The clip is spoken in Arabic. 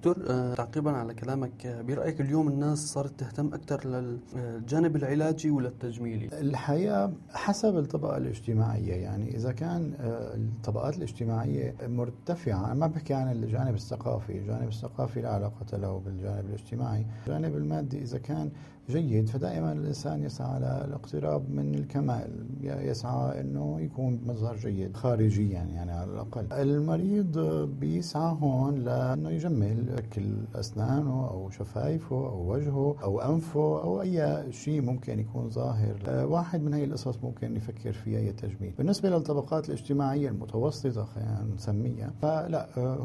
دكتور، تعقيبا على كلامك، برأيك اليوم الناس صارت تهتم أكثر للجانب العلاجي ولا التجميلي؟ الحقيقة حسب الطبقة الاجتماعية. يعني إذا كان الطبقات الاجتماعية مرتفعة، أنا ما بحكي عن الجانب الثقافي، الجانب الثقافي لا علاقة له بالجانب الاجتماعي. الجانب المادي إذا كان جيد فدائما الإنسان يسعى للاقتراب من الكمال، يسعى أنه يكون مظهر جيد خارجيا يعني على الأقل. المريض بيسعى هون لأنه يجمل شكل أسنانه أو شفايفه أو وجهه أو أنفه أو أي شيء ممكن يكون ظاهر. واحد من هاي القصص ممكن يفكر فيها هي التجميل. بالنسبة للطبقات الاجتماعية المتوسطة خلينا نسميها، فلا